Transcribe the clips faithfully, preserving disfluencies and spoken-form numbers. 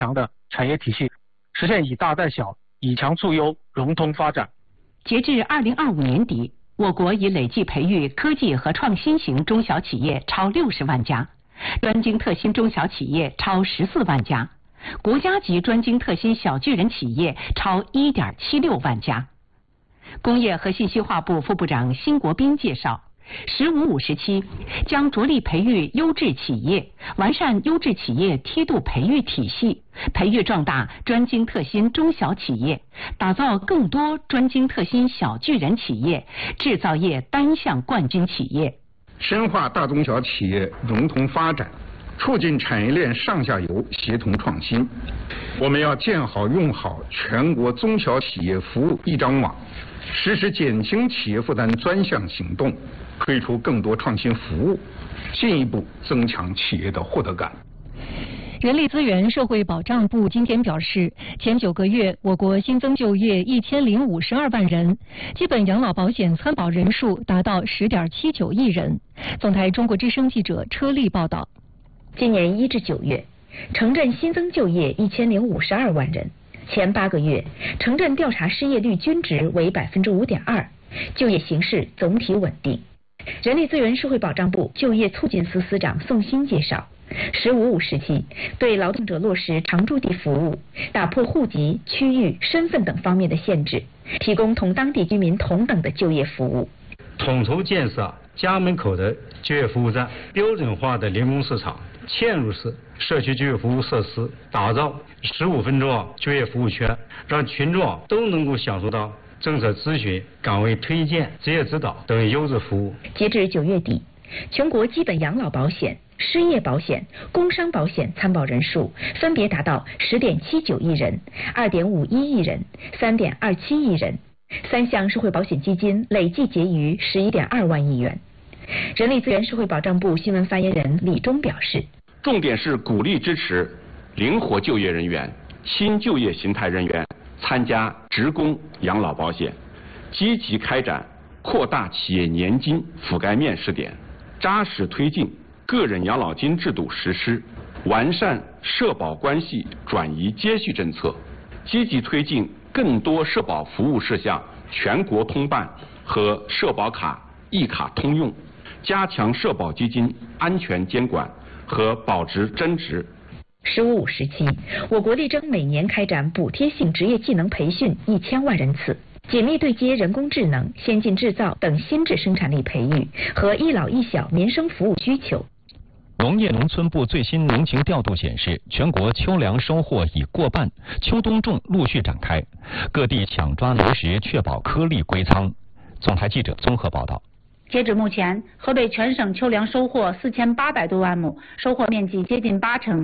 强的产业体系，实现以大带小、以强促优、融通发展。 截至二零二五年底，我国已累计培育科技和创新型中小企业超六十万家，专精特新中小企业超十四万家，国家级专精特新小巨人企业超一点七六万家。工业和信息化部副部长辛国斌介绍，十五五时期将着力培育优质企业，完善优质企业梯度培育体系，培育壮大专精特新中小企业，打造更多专精特新小巨人企业，制造业单项冠军企业， 深化大中小企业融通发展，促进产业链上下游协同创新。我们要建好用好全国中小企业服务一张网，实施减轻企业负担专项行动，推出更多创新服务，进一步增强企业的获得感。 人力资源社会保障部今天表示，前九个月我国新增就业一千零五十二万人，基本养老保险参保人数达到十点七九亿人。总台中国之声记者车丽报道。 今年一至九月，城镇新增就业一千零五十二万人。前八个月，城镇调查失业率均值为百分之五点二，就业形势总体稳定。人力资源社会保障部就业促进司司长宋鑫介绍，十五五时期对劳动者落实常住地服务，打破户籍、区域、身份等方面的限制，提供同当地居民同等的就业服务。 统筹建设家门口的就业服务站，标准化的零工市场，嵌入式社区就业服务设施，打造十五分钟就业服务圈，让群众都能够享受到政策咨询、岗位推荐、职业指导等优质服务。 截至九月底，全国基本养老保险、失业保险、工伤保险参保人数分别达到十点七九亿人、二点五一亿人、三点二七亿人。三项社会保险基金累计结余十一点二万亿元。人力资源社会保障部新闻发言人李忠表示， 重点是鼓励支持灵活就业人员、新就业形态人员参加职工养老保险，积极开展扩大企业年金覆盖面试点，扎实推进个人养老金制度实施，完善社保关系转移接续政策，积极推进更多社保服务事项全国通办和社保卡一卡通用，加强社保基金安全监管和保值增值。 十五五时期，我国力争每年开展补贴性职业技能培训一千万人次，紧密对接人工智能、先进制造等新质生产力培育和一老一小民生服务需求。 农业农村部最新农情调度显示，全国秋粮收获已过半，秋冬种陆续展开，各地抢抓农时，确保颗粒归仓。总台记者综合报道。 截止目前，河北全省秋粮收获四千八百多万亩，收获面积接近八成。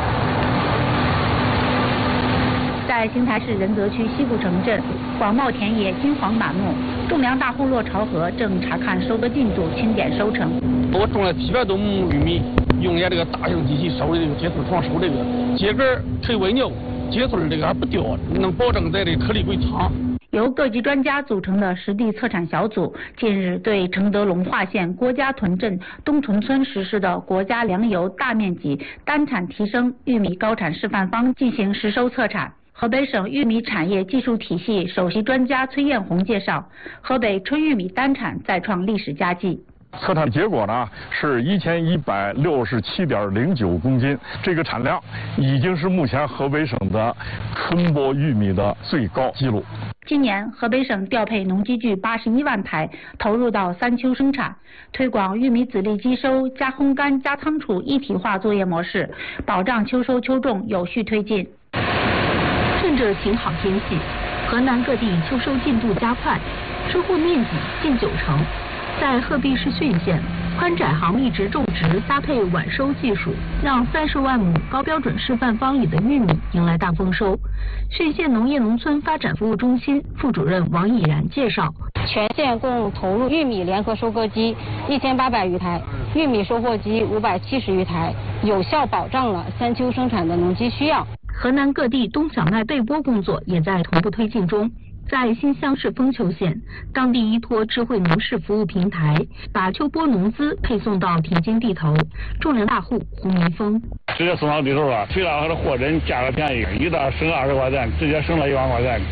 在邢台市仁泽区西部城镇，广袤田野金黄满目，种粮大户骆朝河正查看收割进度，清点收成。 我种了七百多亩玉米，用人家这个大型机器收的这个接触床收这个秸秆推喂牛，接触的这个还不掉，能保证在这颗粒归仓。 由各级专家组成的实地测产小组近日对承德龙化县郭家屯镇东屯村实施的国家粮油大面积单产提升玉米高产示范方进行实收测产。河北省玉米产业技术体系首席专家崔艳红介绍，河北春玉米单产再创历史佳绩。 测产结果呢是一千一百六十七点零九公斤，这个产量已经是目前河北省的春播玉米的最高纪录。 今年河北省调配农机具八十一万台，投入到三秋生产，推广玉米籽粒机收、加烘干、加仓储一体化作业模式，保障秋收秋种有序推进。 趁着晴好天气，河南各地秋收进度加快，收获面积近九成。在鹤壁市浚县，宽窄行密植种植搭配晚收技术，让三十万亩高标准示范方里的玉米迎来大丰收。浚县农业农村发展服务中心副主任王以然介绍， 全县共投入玉米联合收割机一千八百余台，玉米收获机五百七十余台，有效保障了三秋生产的农机需要。 河南各地冬小麦备播工作也在同步推进中。 在新乡市丰丘县，当地依托智慧农事服务平台，把秋播农资配送到田间地头。种粮大户胡明峰： 直接送到地头啊，虽然还是货真价格便宜，一袋省二十块钱，直接省了一万块钱。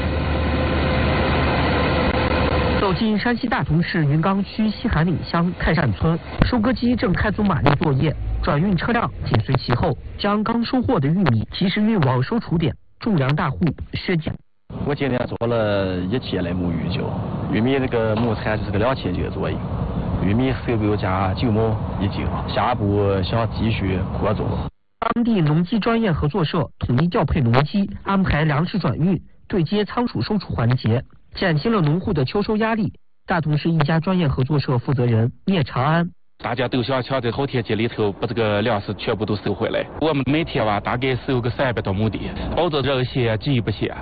走进山西大同市云冈区西韩岭乡泰善村，收割机正开足马力作业，转运车辆紧随其后，将刚收获的玉米及时运往收储点。种粮大户薛姐。 我今天做了一千来亩玉酒，玉米那个亩产是个两千斤左右，玉米收购价九亩一斤，下一步想继续扩种。 当地农机专业合作社统一调配农机，安排粮食转运，对接仓储收储环节，减轻了农户的秋收压力。大同市一家专业合作社负责人聂长安。 大家都想抢在好天气里头把这个粮食全部都收回来。我们每天吧大概收个三百多亩地，保证这些进不歇。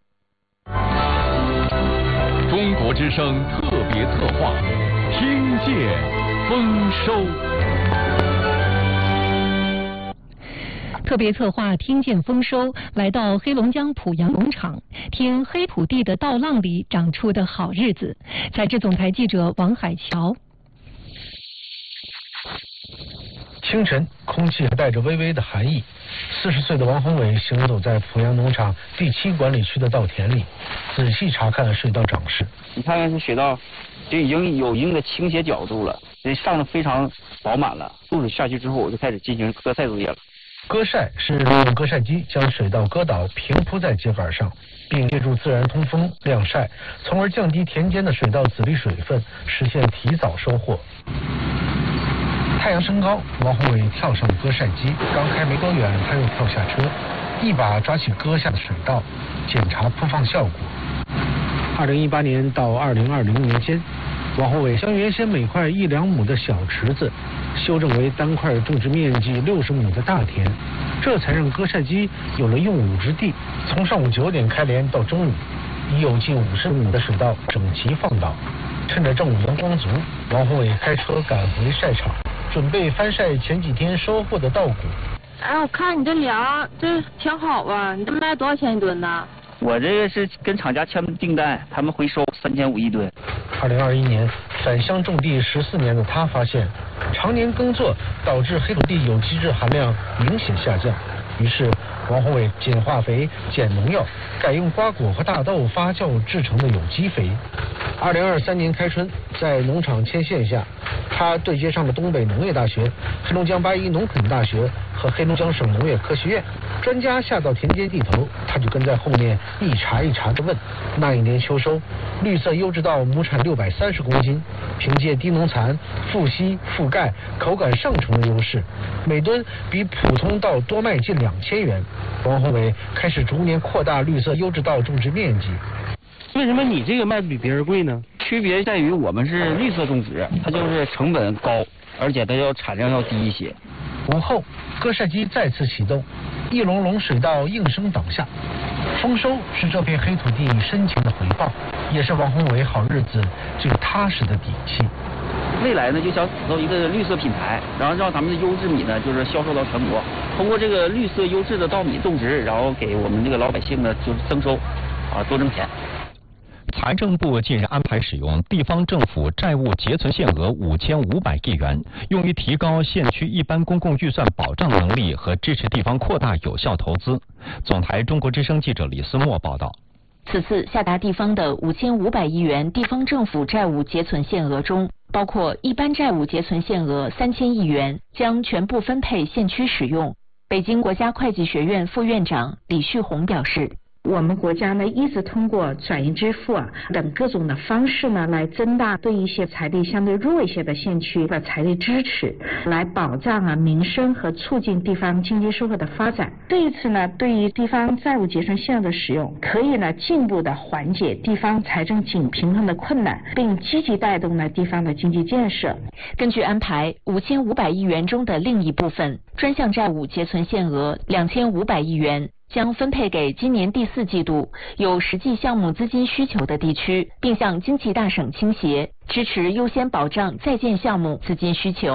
中国之声特别策划，听见丰收。 特别策划听见丰收，来到黑龙江濮阳农场，听黑土地的稻浪里长出的好日子。采制总台记者王海桥。 清晨，空气还带着微微的寒意。四十岁的王宏伟行走在濮阳农场第七管理区的稻田里，仔细查看水稻长势。 你看看这水稻，就已经有一定的倾斜角度了，这上的非常饱满了。露水下去之后，我就开始进行割晒作业了。 割晒是利用割晒机将水稻割倒，平铺在秸秆上，并借助自然通风晾晒，从而降低田间的水稻籽粒水分，实现提早收获。太阳升高，王宏伟跳上割晒机，刚开没多远，他又跳下车，一把抓起割下的水稻，检查铺放效果。 二零一八年到二零二零年间，王宏伟将原先每块一两亩的小池子，修正为单块种植面积六十亩的大田，这才让割晒机有了用武之地。从上午九点开镰到中午，已有近五十亩的水稻整齐放倒。趁着正午阳光足，王宏伟开车赶回晒场，准备翻晒前几天收获的稻谷。 哎，我看你这粮这挺好啊，你这卖多少钱一吨呢？ 我这个是跟厂家签订单，他们回收三千五一吨。 二零二一年返乡种地十四年的他发现，常年耕作导致黑土地有机质含量明显下降，于是王宏伟减化肥、减农药，改用瓜果和大豆发酵制成的有机肥。二零二三年开春，在农场牵线下，他对接上了东北农业大学、黑龙江八一农垦大学和黑龙江省农业科学院。专家下到田间地头，他就跟在后面一茬一茬地问。那一年秋收，绿色优质稻亩产六百三十公斤，凭借低农残、富硒、富钙、口感上乘的优势，每吨比普通稻多卖近两千元。王宏伟开始逐年扩大绿色优质稻种植面积。 为什么你这个卖比别人贵呢？区别在于我们是绿色种植，它就是成本高，而且它要产量要低一些。 午后，割晒机再次启动，一笼笼水稻应声倒下。丰收是这片黑土地深情的回报，也是王宏伟好日子最踏实的底气。 未来呢，就想打造一个绿色品牌，然后让咱们的优质米呢，就是销售到全国。通过这个绿色优质的稻米种植，然后给我们这个老百姓呢，就是增收，啊，多挣钱。 财政部近日安排使用地方政府债务结存限额五千五百亿元，用于提高县区一般公共预算保障能力和支持地方扩大有效投资。总台中国之声记者李思墨报道。 此次下达地方的五千五百亿元地方政府债务结存限额中，包括一般债务结存限额三千亿元，将全部分配县区使用。北京国家会计学院副院长李旭红表示， 我们国家呢一直通过转移支付啊等各种的方式呢，来增大对一些财力相对弱一些的县区的财力支持，来保障啊民生和促进地方经济社会的发展。这一次呢，对于地方债务结存限额的使用，可以呢进一步的缓解地方财政紧平衡的困难，并积极带动呢地方的经济建设。 根据安排，五千五百亿元中的另一部分专项债务结存限额两千五百亿元。将分配给今年第四季度有实际项目资金需求的地区，并向经济大省倾斜，支持优先保障在建项目资金需求。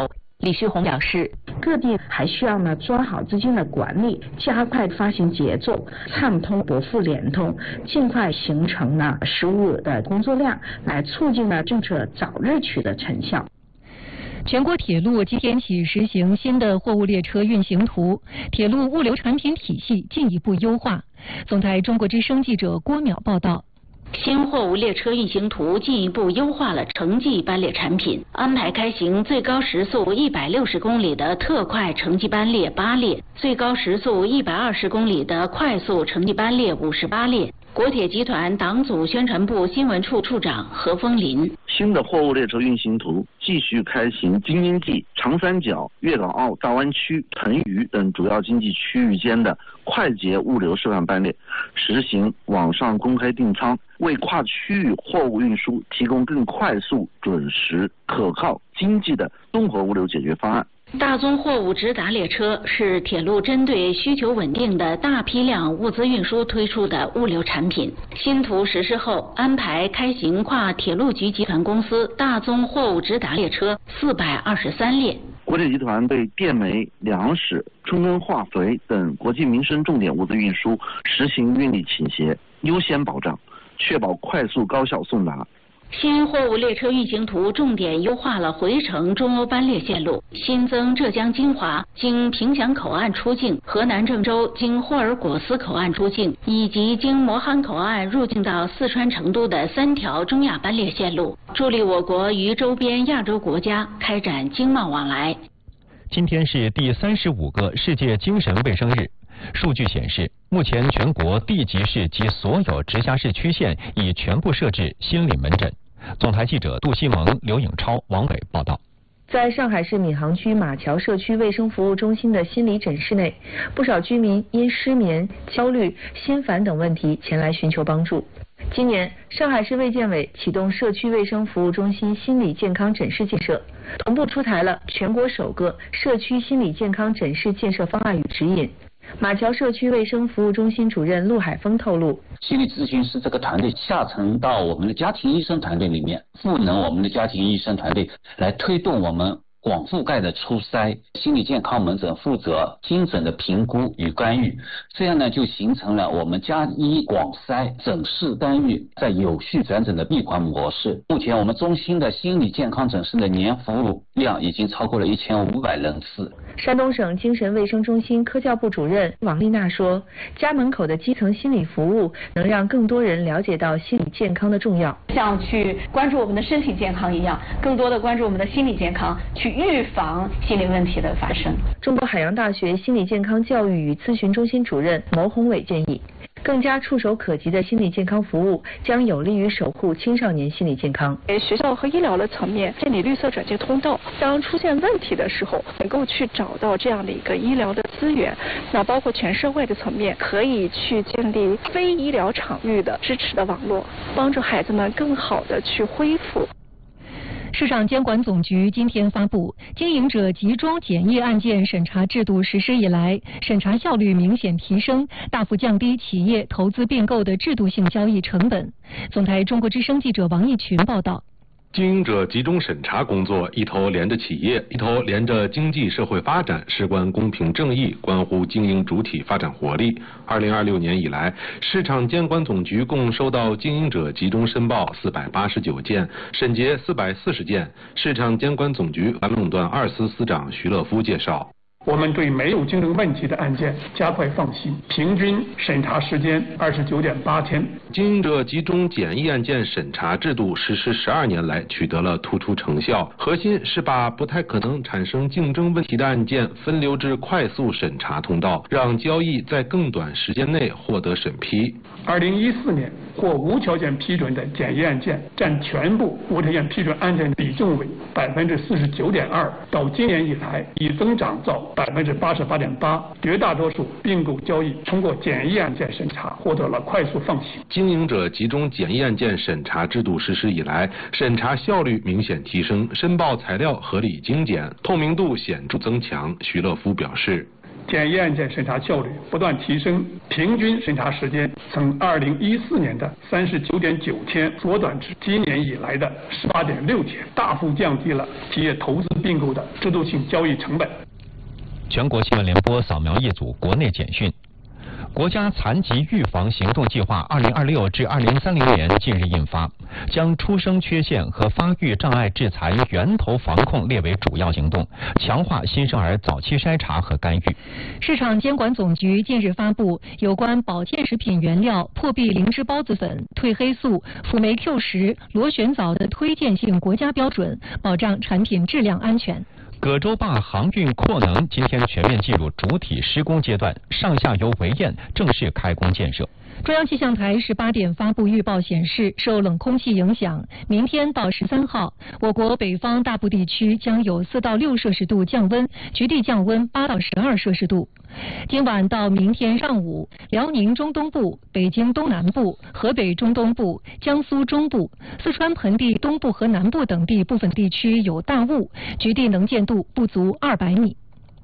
李旭红表示， 各地还需要呢抓好资金的管理，加快发行节奏，畅通拨付联通，尽快形成呢实务的工作量，来促进呢政策早日取得成效。 全国铁路今天起实行新的货物列车运行图，铁路物流产品体系进一步优化。总台中国之声记者郭淼报道。 新货物列车运行图进一步优化了城际班列产品，安排开行最高时速一百六十公里的特快城际班列八列，最高时速一百二十公里的快速城际班列五十八列。国铁集团党组宣传部新闻处处长何风林： 新的货物列车运行图继续开行京津冀、长三角、粤港澳大湾区、腾渝等主要经济区域间的快捷物流示范班列，实行网上公开订舱，为跨区域货物运输提供更快速、准时、可靠、经济的综合物流解决方案。 大宗货物直达列车是铁路针对需求稳定的大批量物资运输推出的物流产品。新图实施后，安排开行跨铁路局集团公司大宗货物直达列车四百二十三列。 国铁集团对电煤、粮食、春耕化肥等国计民生重点物资运输实行运力倾斜优先保障，确保快速高效送达。 新货物列车运行图重点优化了回程中欧班列线路，新增浙江金华经凭祥口岸出境、河南郑州经霍尔果斯口岸出境，以及经磨憨口岸入境到四川成都的三条中亚班列线路，助力我国与周边亚洲国家开展经贸往来。 今天是第三十五个世界精神卫生日。数据显示，目前全国地级市及所有直辖市区县已全部设置心理门诊。总台记者杜西蒙、刘颖超、王伟报道。 在上海市闵行区马桥社区卫生服务中心的心理诊室内，不少居民因失眠、焦虑、心烦等问题前来寻求帮助。今年，上海市卫健委启动社区卫生服务中心心理健康诊室建设，同步出台了全国首个社区心理健康诊室建设方案与指引。马桥社区卫生服务中心主任陆海峰透露， 心理咨询师这个团队下沉到我们的家庭医生团队里面，赋能我们的家庭医生团队来推动我们广覆盖的初筛。心理健康门诊负责精准的评估与干预，这样呢就形成了我们家医广筛诊室干预在有序转诊的闭环模式。目前我们中心的心理健康诊室的年服务量已经超过了一千五百人次。 山东省精神卫生中心科教部主任王丽娜说，家门口的基层心理服务能让更多人了解到心理健康的重要， 像去关注我们的身体健康一样，更多的关注我们的心理健康，去预防心理问题的发生。 中国海洋大学心理健康教育与咨询中心主任牟宏伟建议，更加触手可及的心理健康服务将有利于守护青少年心理健康。 学校和医疗的层面建立绿色转介通道，当出现问题的时候能够去找到这样的一个医疗的资源。那包括全社会的层面，可以去建立非医疗场域的支持的网络，帮助孩子们更好的去恢复。 市场监管总局今天发布，经营者集中检疫案件审查制度实施以来，审查效率明显提升，大幅降低企业投资并购的制度性交易成本。总台中国之声记者王义群报道。 经营者集中审查工作一头连着企业，一头连着经济社会发展，事关公平正义，关乎经营主体发展活力。二零二六年以来，市场监管总局共收到经营者集中申报四百八十九件，审结四百四十件。市场监管总局反垄断二司司长徐乐夫介绍， 我们对没有竞争问题的案件加快放行，平均审查时间二十九点八天。 经营者集中检疫案件审查制度实施十二年来，取得了突出成效。核心是把不太可能产生竞争问题的案件分流至快速审查通道，让交易在更短时间内获得审批。 二零一四年获无条件批准的检疫案件占全部无条件批准案件比重为百分之四十九点二，到今年以来已增长到百分之八十八点八，绝大多数并购交易通过检疫案件审查获得了快速放行。 经营者集中检疫案件审查制度实施以来，审查效率明显提升，申报材料合理精简，透明度显著增强。徐乐夫表示， 检验案件审查效率不断提升，平均审查时间从二零一四年的三十九点九天缩短至今年以来的十八点六天，大幅降低了企业投资并购的制度性交易成本。 全国新闻联播扫描一组国内简讯。国家残疾预防行动计划二零二六至二零三零年近日印发，将出生缺陷和发育障碍致残源头防控列为主要行动，强化新生儿早期筛查和干预。 市场监管总局近日发布有关保健食品原料破壁灵芝孢子粉、褪黑素、辅酶 Q 十、螺旋藻的推荐性国家标准，保障产品质量安全。 葛洲坝航运扩能今天全面进入主体施工阶段，上下游围堰正式开工建设。 中央气象台十八点发布预报显示，受冷空气影响，明天到十三号，我国北方大部地区将有四到六摄氏度降温，局地降温八到十二摄氏度。今晚到明天上午，辽宁中东部、北京东南部、河北中东部、江苏中部、四川盆地东部和南部等地部分地区有大雾，局地能见度不足二百米。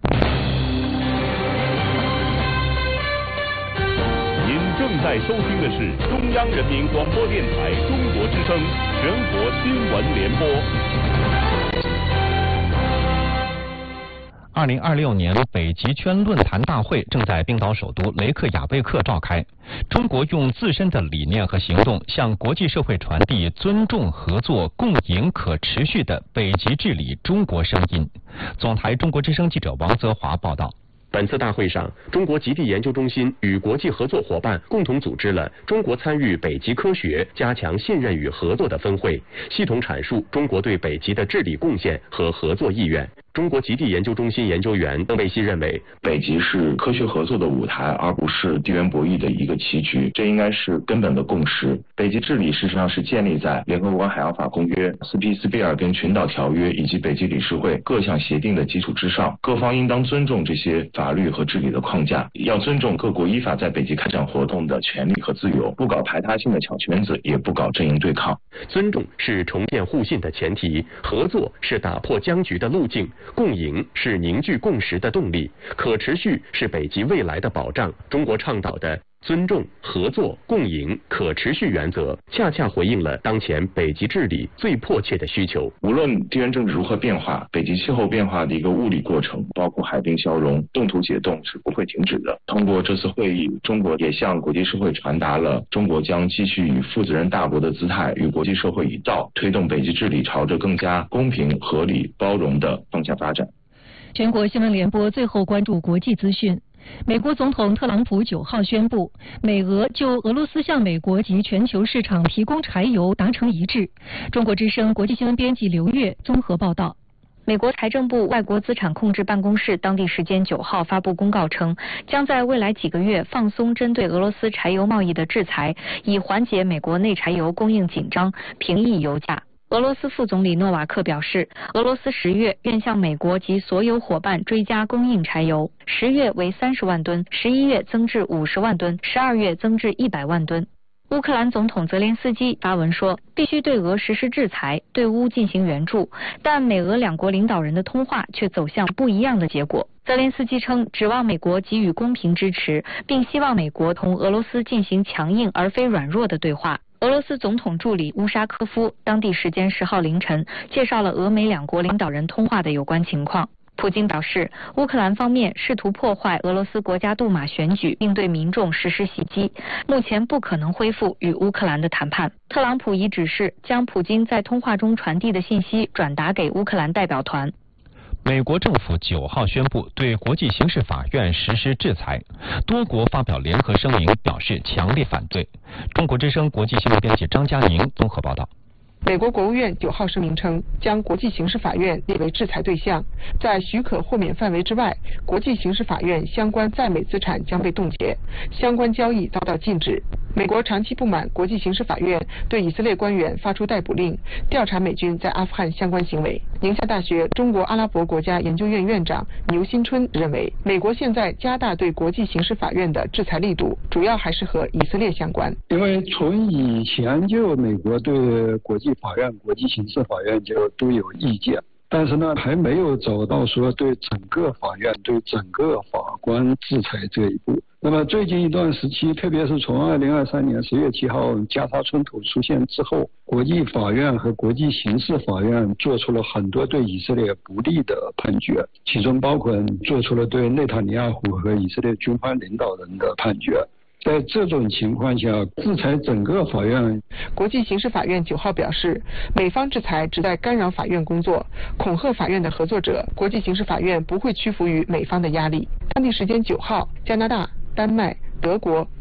您正在收听的是中央人民广播电台中国之声全国新闻联播。 二零二六年北极圈论坛大会正在冰岛首都雷克雅未克召开。中国用自身的理念和行动，向国际社会传递尊重、合作、共赢、可持续的北极治理中国声音。总台中国之声记者王泽华报道。 本次大会上，中国极地研究中心与国际合作伙伴共同组织了中国参与北极科学、加强信任与合作的分会，系统阐述中国对北极的治理贡献和合作意愿。中国极地研究中心研究员邓卫西认为， 北极是科学合作的舞台，而不是地缘博弈的一个棋局，这应该是根本的共识。北极治理事实上是建立在联合国海洋法公约、斯皮斯贝尔根群岛条约以及北极理事会各项协定的基础之上，各方应当尊重这些法律和治理的框架，要尊重各国依法在北极开展活动的权利和自由，不搞排他性的小圈子，也不搞阵营对抗。 尊重是重建互信的前提，合作是打破僵局的路径，共赢是凝聚共识的动力，可持续是北极未来的保障。中国倡导的尊重、合作、共赢、可持续原则，恰恰回应了当前北极治理最迫切的需求。 无论地缘政治如何变化，北极气候变化的一个物理过程，包括海冰消融、冻土解冻是不会停止的。通过这次会议，中国也向国际社会传达了中国将继续以负责任大国的姿态与国际社会一道，推动北极治理朝着更加公平、合理、包容的方向发展。 全国新闻联播最后关注国际资讯。美国总统特朗普九号宣布，美俄就俄罗斯向美国及全球市场提供柴油达成一致。中国之声国际新闻编辑刘月综合报道。 美国财政部外国资产控制办公室当地时间九号发布公告称，将在未来几个月放松针对俄罗斯柴油贸易的制裁，以缓解美国内柴油供应紧张，平抑油价。俄罗斯副总理诺瓦克表示，俄罗斯十月愿向美国及所有伙伴追加供应柴油，十月为三十万吨，十一月增至五十万吨，十二月增至一百万吨。乌克兰总统泽连斯基发文说，必须对俄实施制裁，对乌进行援助，但美俄两国领导人的通话却走向不一样的结果。泽连斯基称，指望美国给予公平支持，并希望美国同俄罗斯进行强硬而非软弱的对话。俄罗斯总统助理乌沙科夫当地时间十号凌晨介绍了俄美两国领导人通话的有关情况。普京表示，乌克兰方面试图破坏俄罗斯国家杜马选举，并对民众实施袭击，目前不可能恢复与乌克兰的谈判。特朗普已指示将普京在通话中传递的信息转达给乌克兰代表团。 美国政府九号宣布对国际刑事法院实施制裁，多国发表联合声明表示强烈反对。中国之声国际新闻编辑张佳宁综合报道。 美国国务院九号声明称，将国际刑事法院列为制裁对象，在许可豁免范围之外，国际刑事法院相关在美资产将被冻结，相关交易遭到禁止。美国长期不满国际刑事法院对以色列官员发出逮捕令，调查美军在阿富汗相关行为。宁夏大学中国阿拉伯国家研究院院长牛新春认为，美国现在加大对国际刑事法院的制裁力度，主要还是和以色列相关。 因为从以前就美国对国际法院、国际刑事法院就都有意见。 但是呢，还没有走到说对整个法院、对整个法官制裁这一步。那么最近一段时期，特别是从二零二三年十月七号加沙冲突出现之后，国际法院和国际刑事法院做出了很多对以色列不利的判决，其中包括做出了对内塔尼亚胡和以色列军方领导人的判决。在这种情况下，制裁整个法院。 国际刑事法院九号表示，美方制裁旨在干扰法院工作，恐吓法院的合作者。国际刑事法院不会屈服于美方的压力。当地时间九号，加拿大、丹麦、德国、